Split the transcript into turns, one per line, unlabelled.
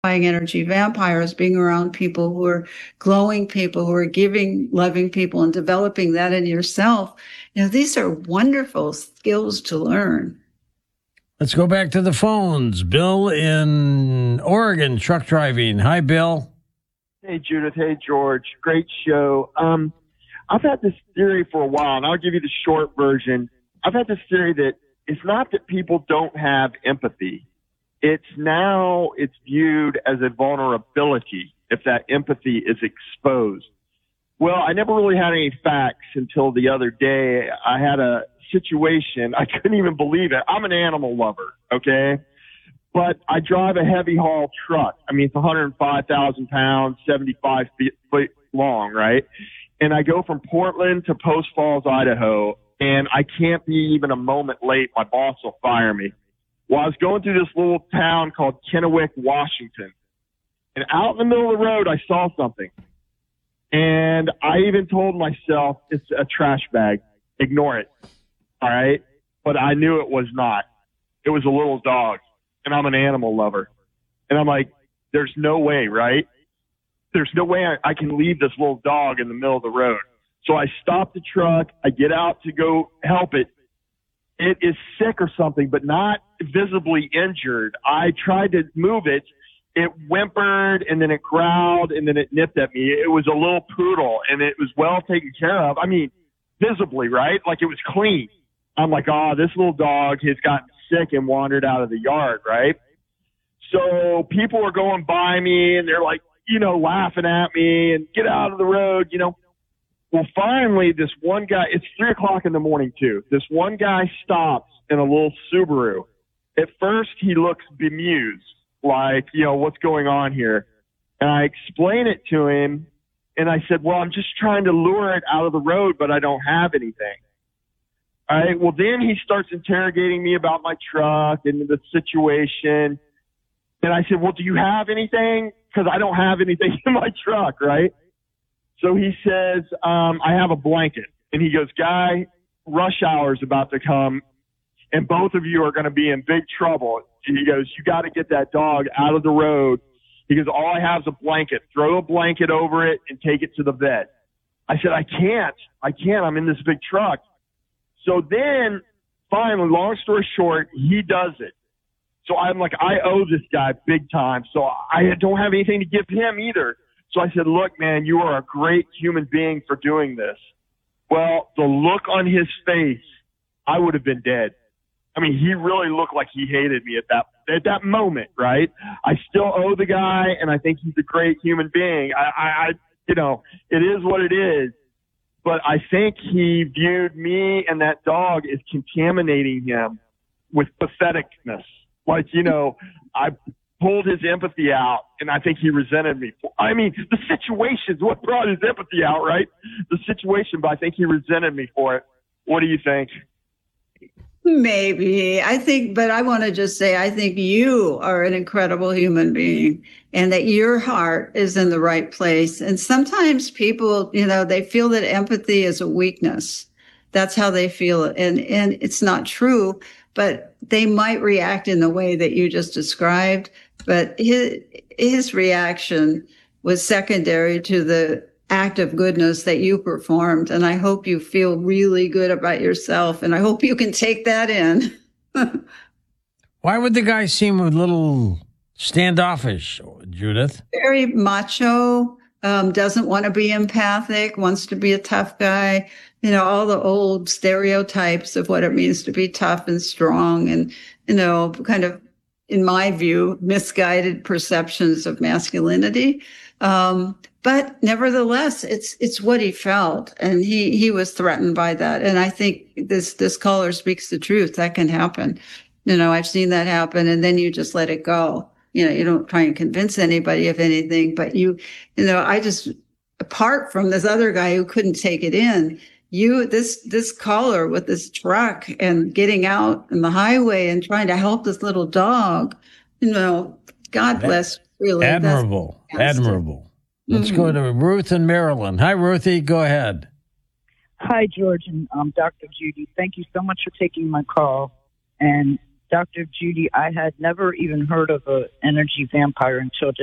energy vampires, being around people who are glowing people, who are giving, loving people, and developing that in yourself. These are wonderful skills to learn.
Let's go back to the phones. Bill in Oregon, truck driving. Hi, Bill.
Hey, Judith. Hey, George. Great show. I've had this theory for a while, and I'll give you the short version. I've had this theory that it's not that people don't have empathy. It's viewed as a vulnerability if that empathy is exposed. Well, I never really had any facts until the other day. I had a situation. I couldn't even believe it. I'm an animal lover, okay? But I drive a heavy haul truck. I mean, it's 105,000 pounds, 75 feet long, right? And I go from Portland to Post Falls, Idaho, and I can't be even a moment late. My boss will fire me. Well, I was going through this little town called Kennewick, Washington. And out in the middle of the road, I saw something. And I even told myself it's a trash bag. Ignore it. All right? But I knew it was not. It was a little dog. And I'm an animal lover. And I'm like, there's no way, right? There's no way I can leave this little dog in the middle of the road. So I stop the truck. I get out to go help it. It is sick or something, but not visibly injured. I tried to move it. It whimpered, and then it growled, and then it nipped at me. It was a little poodle, and it was well taken care of. I mean, visibly, right? Like it was clean. I'm like, oh, this little dog has gotten sick and wandered out of the yard, right? So people are going by me, and they're like, laughing at me and get out of the road, Well, finally, this one guy, it's 3:00 in the morning too. This one guy stops in a little Subaru. At first, he looks bemused, like, what's going on here? And I explain it to him, and I said, well, I'm just trying to lure it out of the road, but I don't have anything. All right. Well, then he starts interrogating me about my truck and the situation. And I said, well, do you have anything? Because I don't have anything in my truck, right? So he says, I have a blanket. And he goes, Guy, rush hour is about to come, and both of you are going to be in big trouble. And he goes, you got to get that dog out of the road. He goes, all I have is a blanket. Throw a blanket over it and take it to the vet. I said, I can't. I'm in this big truck. So then, finally, long story short, he does it. So I'm like, I owe this guy big time. So I don't have anything to give him either. So I said, look, man, you are a great human being for doing this. Well, the look on his face, I would have been dead. I mean, he really looked like he hated me at that moment, right? I still owe the guy, and I think he's a great human being. It is what it is. But I think he viewed me and that dog as contaminating him with patheticness. Like, I pulled his empathy out, and I think he resented me. I mean, the situation is what brought his empathy out, right? The situation, but I think he resented me for it. What do you think?
Maybe. but I want to just say, I think you are an incredible human being, and that your heart is in the right place. And sometimes people, they feel that empathy is a weakness. That's how they feel it. And it's not true, but they might react in the way that you just described. But his reaction was secondary to the act of goodness that you performed. And I hope you feel really good about yourself. And I hope you can take that in.
Why would the guy seem a little standoffish, Judith?
Very macho, doesn't want to be empathic, wants to be a tough guy. All the old stereotypes of what it means to be tough and strong and, kind of, in my view, misguided perceptions of masculinity. But nevertheless, it's what he felt, and he was threatened by that. And I think this caller speaks the truth. That can happen. I've seen that happen, and then you just let it go. You don't try and convince anybody of anything, but I just, apart from this other guy who couldn't take it in, this caller with this truck and getting out on the highway and trying to help this little dog, God bless, really.
Admirable. Let's go to Ruth in Maryland. Hi, Ruthie. Go ahead.
Hi, George and Dr. Judy. Thank you so much for taking my call. And Dr. Judy, I had never even heard of an energy vampire until just